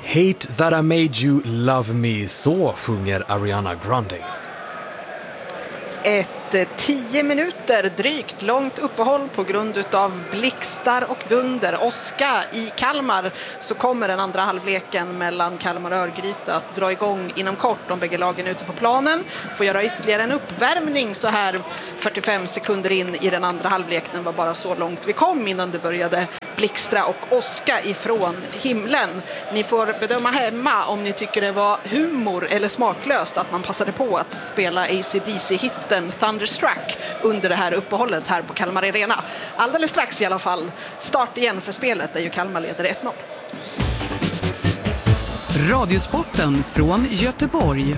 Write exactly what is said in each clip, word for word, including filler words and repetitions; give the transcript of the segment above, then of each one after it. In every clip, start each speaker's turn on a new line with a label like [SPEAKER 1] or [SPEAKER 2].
[SPEAKER 1] Hate that I made you love me, så sjunger Ariana Grande.
[SPEAKER 2] Ett tio minuter drygt långt uppehåll på grund av blixtar och dunder. Åska i Kalmar, så kommer den andra halvleken mellan Kalmar och Örgryte att dra igång inom kort. De bägge lagen ute på planen får göra ytterligare en uppvärmning så här fyrtiofem sekunder in i den andra halvleken. Var bara så långt vi kom innan det började blixtra och åska ifrån himlen. Ni får bedöma hemma om ni tycker det var humor eller smaklöst att man passade på att spela A C D C-hitten Thunderstruck under det här uppehållet här på Kalmar Arena. Alldeles strax i alla fall start igen för spelet där ju Kalmar leder ett noll.
[SPEAKER 3] Radiosporten från Göteborg.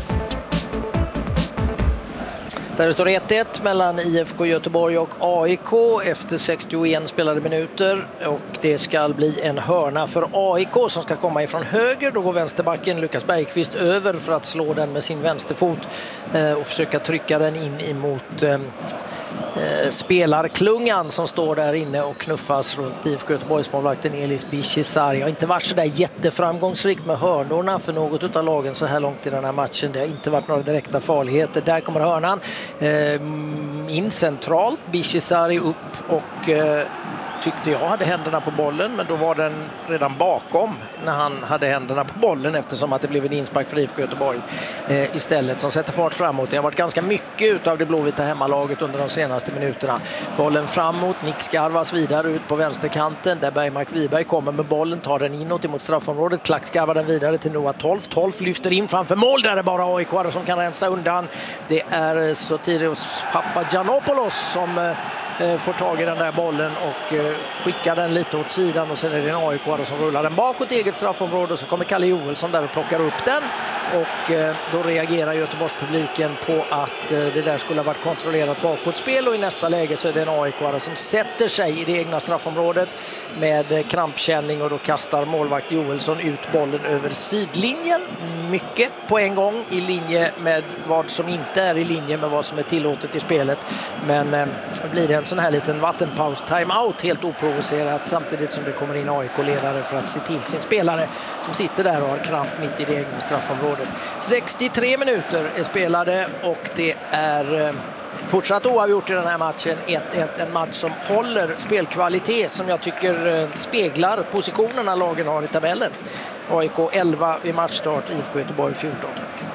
[SPEAKER 4] Där står ett ett mellan I F K Göteborg och A I K efter sextioen spelade minuter, och det ska bli en hörna för A I K som ska komma ifrån höger. Då går vänsterbacken Lukas Bergqvist över för att slå den med sin vänsterfot eh, och försöka trycka den in emot eh, eh, spelarklungan som står där inne och knuffas runt I F K Göteborgs målvakten Elis Bishizari. Har inte varit så där jätteframgångsrikt med hörnorna för något av lagen så här långt i den här matchen. Det har inte varit några direkta farligheter. Där kommer hörnan. In centralt, Bishizari upp och eh, tyckte jag hade händerna på bollen, men då var den redan bakom när han hade händerna på bollen, eftersom att det blev en inspark för I F K Göteborg eh, istället som sätter fart framåt. Det har varit ganska mycket utav det blåvita hemmalaget under de senaste minuterna. Bollen framåt, Nick skarvas vidare ut på vänsterkanten där Bergmark Wiberg kommer med bollen, tar den inåt emot straffområdet, Klack skarvar den vidare till Noah Tolf. Tolf lyfter in framför mål, där är bara A I K som kan rensa undan. Det är Sotirios Papagiannopoulos som eh, får tag i den där bollen och eh, skickar den lite åt sidan, och sen är det en A I K som rullar den bakåt i eget straffområde, och så kommer Kalle Joelsson där och plockar upp den, och eh, då reagerar Göteborgspubliken på att eh, det där skulle ha varit kontrollerat bakåtspel, och i nästa läge så är det en A I K som sätter sig i det egna straffområdet med eh, krampkänning, och då kastar målvakt Joelsson ut bollen över sidlinjen. Mycket på en gång i linje med vad som inte är i linje med vad som är tillåtet i spelet, men eh, blir det en sån här liten vattenpaus, timeout helt oprovocerat, samtidigt som det kommer in A I K-ledare för att se till sin spelare som sitter där och har kramp mitt i det egna straffområdet. sextiotre minuter är spelade och det är eh, fortsatt oavgjort i den här matchen. ett ett, en match som håller spelkvalitet som jag tycker eh, speglar positionerna lagen har i tabellen. A I K elva vid matchstart, I F K Göteborg fjorton.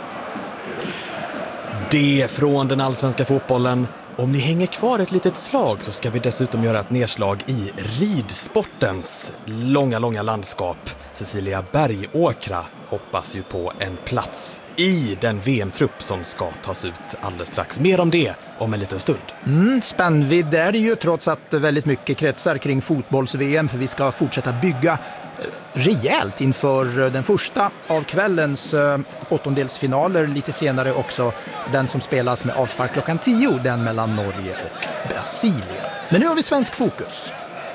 [SPEAKER 1] Det från den allsvenska fotbollen. Om ni hänger kvar ett litet slag så ska vi dessutom göra ett nedslag i ridsportens långa, långa landskap. Cecilia Bergåkra hoppas ju på en plats i den V M-trupp som ska tas ut alldeles strax. Mer om det om en liten stund.
[SPEAKER 5] Mm, spännvidd är det ju, trots att väldigt mycket kretsar kring fotbolls-V M, för vi ska fortsätta bygga rejält inför den första av kvällens eh, åttondelsfinaler, lite senare också den som spelas med avspark klockan tio, den mellan Norge och Brasilien. Men nu har vi svensk fokus.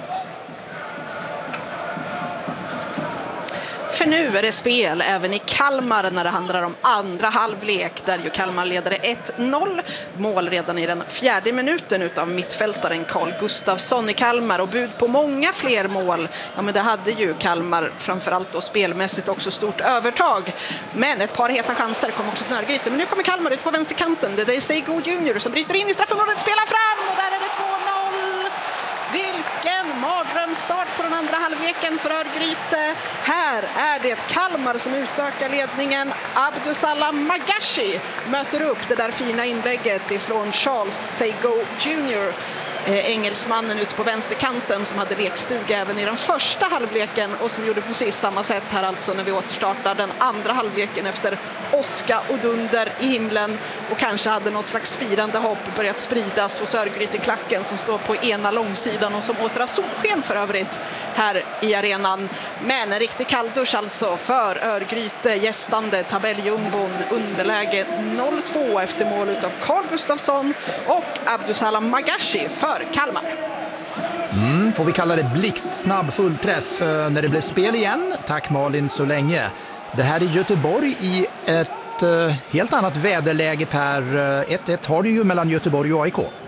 [SPEAKER 2] För nu är det spel även i Kalmar när det handlar om andra halvlek, där ju Kalmar leder ett noll. Mål redan i den fjärde minuten utav mittfältaren Carl Gustafsson i Kalmar, och bud på många fler mål. Ja, men det hade ju Kalmar framförallt då spelmässigt också stort övertag. Men ett par heta chanser kom också från Örgryte. Men nu kommer Kalmar ut på vänsterkanten. Det är Seigo Junior som bryter in i straffområdet, spelar fram, och där är det två noll. Vilken mardrömsstart på den andra halvleken för Örgryte. Här är det Kalmar som utökar ledningen. Abdusalam Magashi möter upp det där fina inlägget ifrån Charles Seigo Junior Eh, engelsmannen ute på vänsterkanten som hade lekstuga även i den första halvleken och som gjorde precis samma sätt här alltså när vi återstartar den andra halvleken efter åska och dunder i himlen, och kanske hade något slags spirande hopp börjat spridas hos Örgryte-klacken som står på ena långsidan och som åter har solsken för övrigt här i arenan. Men en riktig kalldusch alltså för Örgryte, gästande tabelljumbon, underläge noll två efter mål av Carl Gustafsson och Abdusalam Magashi för Kalmar.
[SPEAKER 5] Mm, får vi kalla det blixtsnabb fullträff när det blev spel igen. Tack Malin så länge. Det här är Göteborg i ett uh, helt annat väderläge, Per. ett ett har du ju mellan Göteborg och A I K.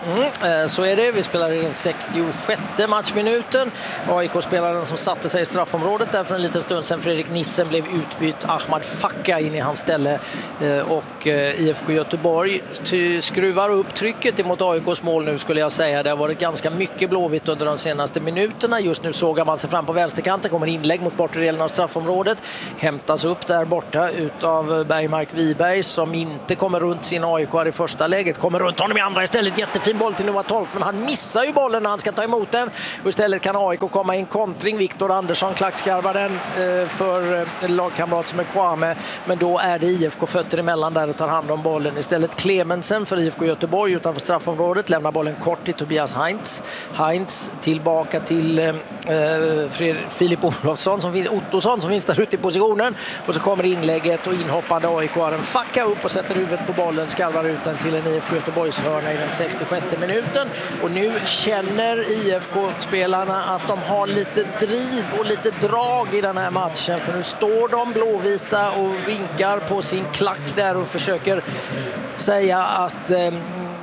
[SPEAKER 4] Mm, så är det. Vi spelar i den sextiosjätte matchminuten. A I K-spelaren som satte sig i straffområdet där för en liten stund sedan, Fredrik Nissen, blev utbytt. Ahmad Facka in i hans ställe. Och I F K Göteborg skruvar upp trycket emot A I K:s mål nu, skulle jag säga. Det har varit ganska mycket blåvitt under de senaste minuterna. Just nu sågar man sig fram på vänsterkanten. Kommer inlägg mot bortre delen av straffområdet. Hämtas upp där borta utav Bergmark Wiberg som inte kommer runt sin A I K i första läget. Kommer runt honom i andra istället. Jättefin boll till Noah Tolf, men han missar ju bollen när han ska ta emot den. Och istället kan A I K komma i en kontring. Viktor Andersson klackskarvar den eh, för en lagkamrat som är Kwame. Men då är det I F K fötter emellan där och tar hand om bollen. Istället Clemensen för I F K Göteborg utanför straffområdet. Lämnar bollen kort till Tobias Heinz. Heinz tillbaka till eh, Fred, Filip Olofsson som finns, Ottosson som finns där ute i positionen. Och så kommer inlägget och inhoppande A I K-aren Facka upp och sätter huvudet på bollen. Skarvar ut den till en I F K Göteborgs hörna i den sextiosjätte minuten. Och nu känner I F K-spelarna att de har lite driv och lite drag i den här matchen. För nu står de blåvita och vinkar på sin klack där och försöker säga att eh,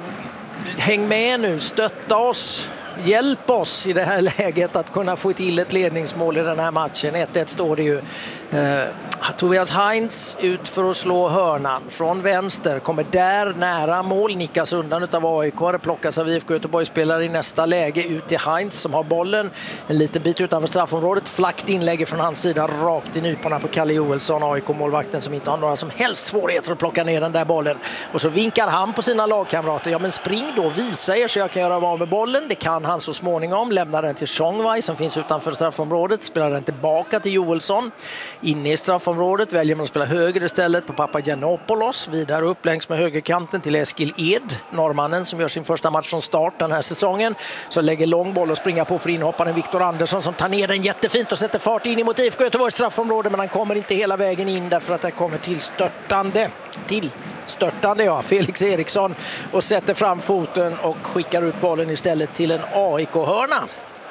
[SPEAKER 4] häng med nu, stötta oss, hjälp oss i det här läget att kunna få till ett ledningsmål i den här matchen. ett ett står det ju. Eh, Tobias Heinz ut för att slå hörnan från vänster, kommer där nära mål, nickas undan utav A I K, plockas av I F K Göteborg-spelare i nästa läge ut till Heinz som har bollen en liten bit utanför straffområdet, flackt inlägg från hans sida rakt i nyporna på Kalle Joelsson, A I K-målvakten som inte har några som helst svårigheter att plocka ner den där bollen. Och så vinkar han på sina lagkamrater, ja men spring då, visa er så jag kan göra av med bollen. Det kan han så småningom, lämnar den till Chongwei som finns utanför straffområdet, spelar den tillbaka till Joelsson inne i straffområdet, väljer man att spela höger istället på Papagiannopoulos, vidare upp längs med högerkanten till Eskil Ed, norrmannen som gör sin första match från start den här säsongen, så lägger lång boll och springer på för inhopparen Viktor Andersson som tar ner den jättefint och sätter fart in mot I F K Göteborgs straffområde, men han kommer inte hela vägen in därför att det kommer till störtande till störtande ja, Felix Eriksson och sätter fram foten och skickar ut bollen istället till en A I K-hörna.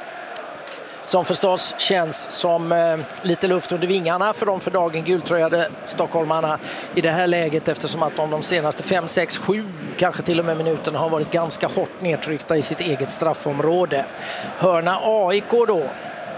[SPEAKER 4] Som förstås känns som eh, lite luft under vingarna för de för dagen gultröjade stockholmarna i det här läget, eftersom att de de senaste fem, sex, sju kanske till och med minuterna har varit ganska hårt nedtryckta i sitt eget straffområde. Hörna A I K då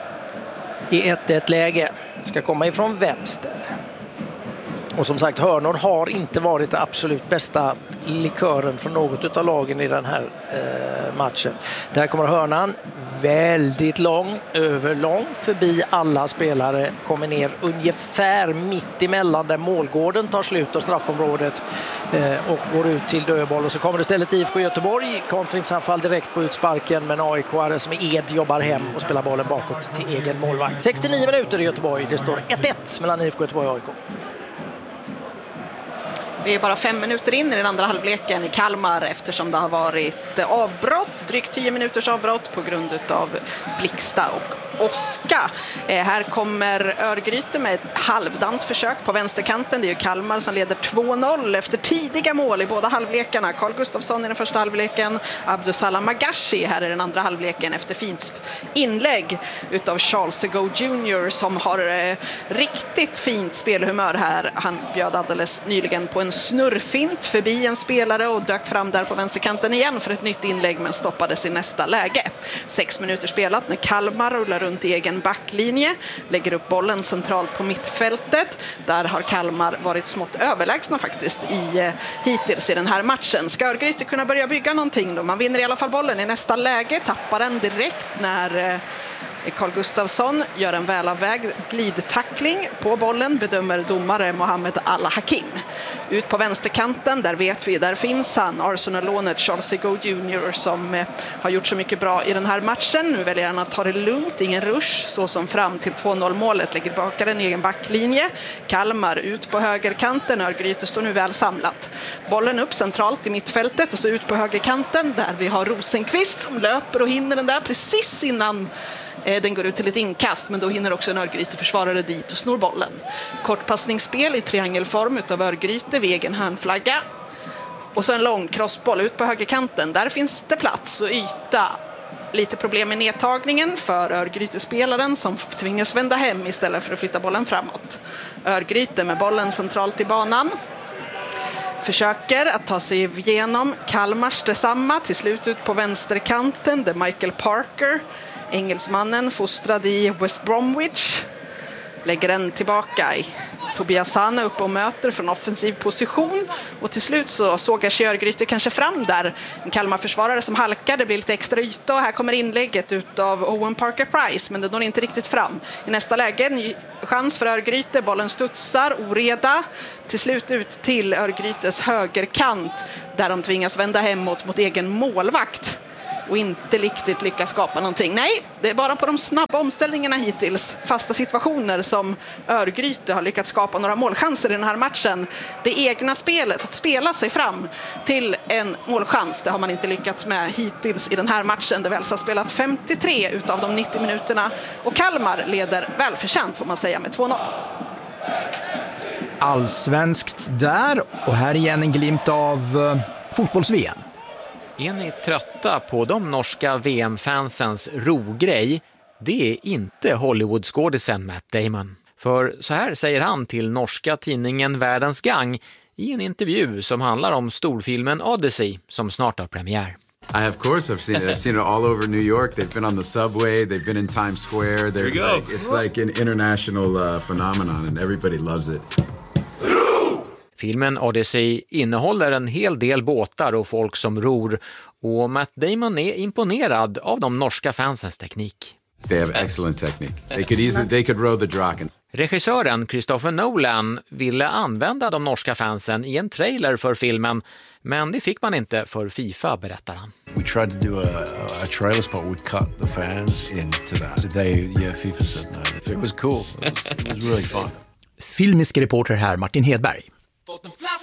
[SPEAKER 4] i ett ett läge ska komma ifrån vänster. Och som sagt, hörnor har inte varit det absolut bästa likören från något av lagen i den här eh, matchen. Där kommer hörnan väldigt lång, överlång, förbi alla spelare, kommer ner ungefär mitt emellan där målgården tar slut och straffområdet eh, och går ut till dödboll. Och så kommer det istället I F K Göteborg, kontringsanfall direkt på utsparken, men A I K-are som är Ed jobbar hem och spelar bollen bakåt till egen målvakt. sextionio minuter i Göteborg, det står ett ett mellan I F K Göteborg och A I K.
[SPEAKER 2] Vi är bara fem minuter in i den andra halvleken i Kalmar eftersom det har varit avbrott, drygt tio minuters avbrott på grund av Blixta och Oska. Eh, här kommer Örgryte med ett halvdant försök på vänsterkanten. Det är ju Kalmar som leder två noll efter tidiga mål i båda halvlekarna. Carl Gustafsson i den första halvleken, Abdusalam Magashi här i den andra halvleken efter fint inlägg utav Charles Sego junior som har eh, riktigt fint spelhumör här. Han bjöd alldeles nyligen på en snurrfint förbi en spelare och dök fram där på vänsterkanten igen för ett nytt inlägg, men stoppades i nästa läge. Sex minuter spelat när Kalmar rullar runt i egen backlinje, lägger upp bollen centralt på mittfältet. Där har Kalmar varit smått överlägsna faktiskt i, hittills i den här matchen. Ska Örgryte kunna börja bygga någonting då? Man vinner i alla fall bollen i nästa läge, tappar den direkt när Carl Gustafsson gör en välavvägd glidtackling på bollen, bedömer domare Mohammed Al-Hakim. Ut på vänsterkanten, där vet vi, där finns han, Arsenal-lånet Charles Sego junior som eh, har gjort så mycket bra i den här matchen. Nu väljer han att ta det lugnt, ingen rush, så som fram till två noll-målet, lägger baka den egen backlinje. Kalmar ut på högerkanten, Örgryte står nu väl samlat. Bollen upp centralt i mittfältet och så ut på högerkanten där vi har Rosenqvist som löper och hinner den där precis innan den går ut till ett inkast, men då hinner också en Örgryte-försvarare dit och snor bollen. Kortpassningsspel i triangelform utav Örgryte vid egen hörnflagga. Och så en lång crossboll ut på högerkanten. Där finns det plats och yta. Lite problem med nedtagningen för Örgryte-spelaren som tvingas vända hem istället för att flytta bollen framåt. Örgryte med bollen centralt i banan. försöker att ta sig igenom Kalmars detsamma, till slut ut på vänsterkanten där Michael Parker, engelsmannen fostrad i West Bromwich, lägger den tillbaka i Tobias Sana upp och möter från offensiv position, och till slut så sågar sig Örgryte kanske fram där. En Kalmar-försvarare som halkar, det blir lite extra yta och här kommer inlägget ut av Owen Parker Price, men det når inte riktigt fram. I nästa läge en chans för Örgryte, bollen studsar, oreda, till slut ut till Örgrytes högerkant där de tvingas vända hemåt mot egen målvakt och inte riktigt lyckas skapa någonting. Nej, det är bara på de snabba omställningarna hittills, fasta situationer, som Örgryte har lyckats skapa några målchanser i den här matchen. Det egna spelet, att spela sig fram till en målchans, det har man inte lyckats med hittills i den här matchen. Det väls har spelat femtiotre utav de nittio minuterna och Kalmar leder välförtjänt, får man säga, med två noll.
[SPEAKER 5] Allsvenskt där, och här igen en glimt av uh, fotbolls-V M.
[SPEAKER 6] Är ni trötta på de norska V M-fansens rogrej? Det är inte Hollywood-skådisen Matt Damon. För så här säger han till norska tidningen Världens Gang i en intervju som handlar om storfilmen Odyssey som snart har premiär.
[SPEAKER 7] I of course I've seen it. I've seen it all over New York. They've been on the subway. They've been in Times Square. They're like, it's like an international uh, phenomenon, and everybody loves it.
[SPEAKER 6] Filmen Odyssey innehåller en hel del båtar och folk som ror, och Matt Damon är imponerad av de norska fansens teknik.
[SPEAKER 7] They have excellent technique. They could easily they could row the Draken.
[SPEAKER 6] Regissören Christopher Nolan ville använda de norska fansen i en trailer för filmen, men det fick man inte för FIFA, berättar han.
[SPEAKER 8] We tried to do a, a trailer spot. We cut the fans into that. They, yeah, FIFA said no. It was cool. It was really fun.
[SPEAKER 5] Filmisk reporter här, Martin Hedberg.